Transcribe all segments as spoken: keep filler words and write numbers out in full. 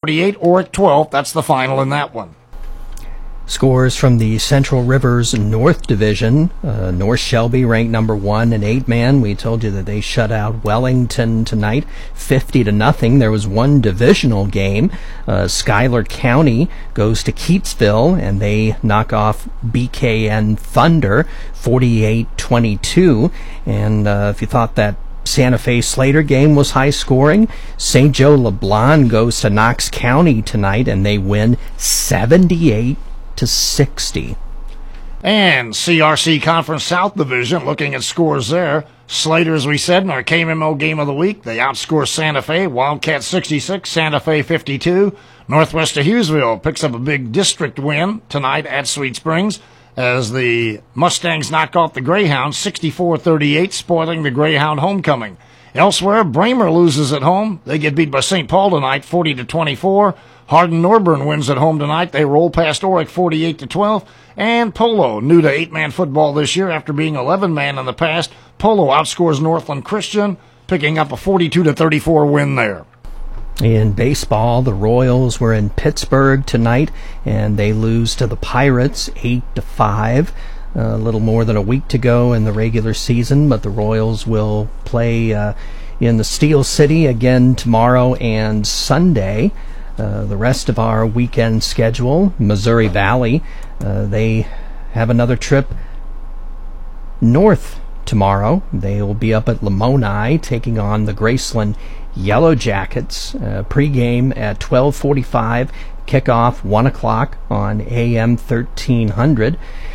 forty-eight, Orick twelve. That's the final in that one. Scores from the Central Rivers North Division. Uh, North Shelby ranked number one in eight-man. We told you that they shut out Wellington tonight, fifty to nothing. There was one divisional game. Uh, Schuyler County goes to Keatsville, and they knock off B K N Thunder, forty-eight twenty-two. And uh, if you thought that Santa Fe Slater game was high scoring, Saint Joe LeBlanc goes to Knox County tonight, and they win seventy-eight to sixty. And C R C Conference South Division, looking at scores there. Slater, as we said, in our K M M O Game of the Week, they outscore Santa Fe. Wildcats sixty-six, Santa Fe fifty-two. Northwest of Hughesville picks up a big district win tonight at Sweet Springs as the Mustangs knock off the Greyhounds sixty-four thirty-eight, spoiling the Greyhound homecoming. Elsewhere, Bramer loses at home. They get beat by Saint Paul tonight, forty to twenty-four. Hardin-Norburn wins at home tonight. They roll past Orick forty-eight to twelve. And Polo, new to eight-man football this year after being eleven-man in the past. Polo outscores Northland Christian, picking up a forty-two to thirty-four win there. In baseball, the Royals were in Pittsburgh tonight, and they lose to the Pirates eight to five. A little more than a week to go in the regular season, but the Royals will play uh, in the Steel City again tomorrow and Sunday. Uh, the rest of our weekend schedule, Missouri Valley, uh, they have another trip north tomorrow. They will be up at Lamoni taking on the Graceland Yellow Jackets. Uh, pregame at twelve forty-five, kickoff one o'clock on A M thirteen hundred.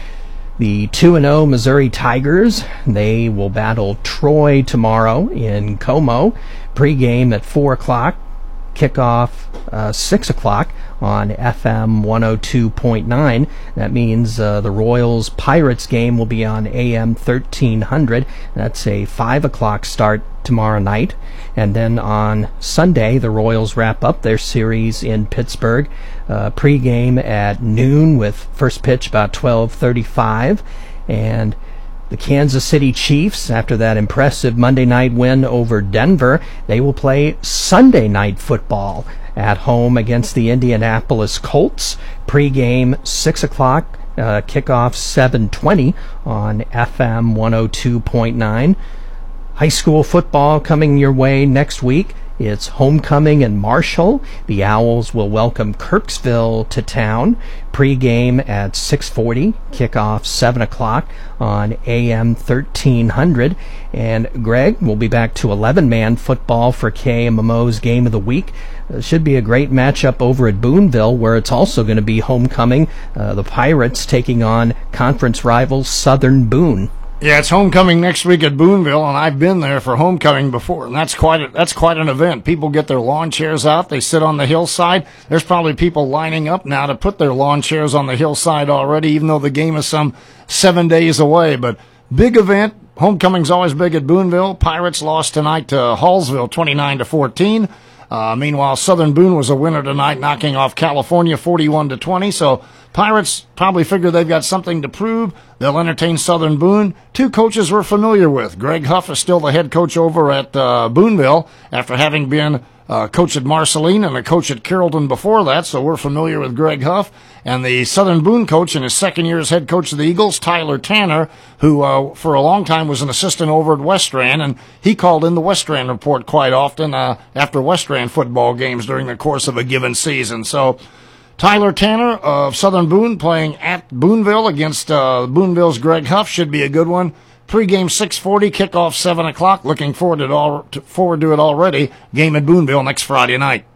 The two and oh Missouri Tigers, they will battle Troy tomorrow in Como. Pregame at four o'clock. Kickoff uh, six o'clock on F M one oh two point nine. That means uh, the Royals Pirates game will be on A M thirteen hundred. That's a five o'clock start tomorrow night. And then on Sunday, the Royals wrap up their series in Pittsburgh. Uh, pregame at noon with first pitch about twelve thirty-five. And the Kansas City Chiefs, after that impressive Monday night win over Denver, they will play Sunday night football at home against the Indianapolis Colts. Pre-game six o'clock, uh, kickoff seven twenty on F M one oh two point nine. High school football coming your way next week. It's homecoming in Marshall. The Owls will welcome Kirksville to town. Pre-game at six forty, kickoff seven o'clock on A M thirteen hundred. And Greg will be back to eleven-man football for K M M O's Game of the Week. It should be a great matchup over at Boonville, where it's also going to be homecoming. Uh, the Pirates taking on conference rivals Southern Boone. Yeah, it's homecoming next week at Boonville, and I've been there for homecoming before, and that's quite a, that's quite an event. People get their lawn chairs out. They sit on the hillside. There's probably people lining up now to put their lawn chairs on the hillside already, even though the game is some seven days away. But big event. Homecoming's always big at Boonville. Pirates lost tonight to Hallsville twenty-nine to fourteen. Uh, meanwhile, Southern Boone was a winner tonight, knocking off California forty-one to twenty. So Pirates probably figure they've got something to prove. They'll entertain Southern Boone. Two coaches we're familiar with. Greg Huff is still the head coach over at uh, Boonville after having been uh, coach at Marceline and a coach at Carrollton before that, so we're familiar with Greg Huff. And the Southern Boone coach in his second year as head coach of the Eagles, Tyler Tanner, who uh, for a long time was an assistant over at Westran, and he called in the Westran report quite often uh, after Westran football games during the course of a given season. So Tyler Tanner of Southern Boone playing at Boonville against uh, Boonville's Greg Huff should be a good one. Pre-game six forty, kickoff seven o'clock. Looking forward to it, all, to, forward to it already. Game at Boonville next Friday night.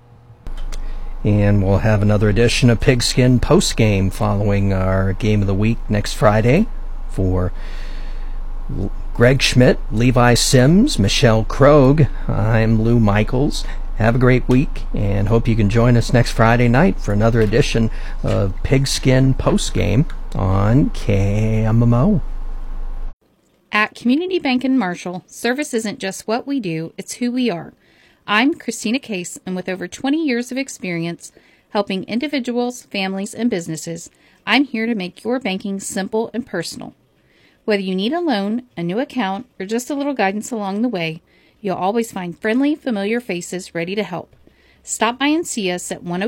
And we'll have another edition of Pigskin Postgame following our Game of the Week next Friday. For Greg Schmidt, Levi Sims, Michelle Krogh, I'm Lou Michaels. Have a great week, and hope you can join us next Friday night for another edition of Pigskin Postgame on K M M O. At Community Bank in Marshall, service isn't just what we do, it's who we are. I'm Christina Case, and with over twenty years of experience helping individuals, families, and businesses, I'm here to make your banking simple and personal. Whether you need a loan, a new account, or just a little guidance along the way, you'll always find friendly, familiar faces ready to help. Stop by and see us at one oh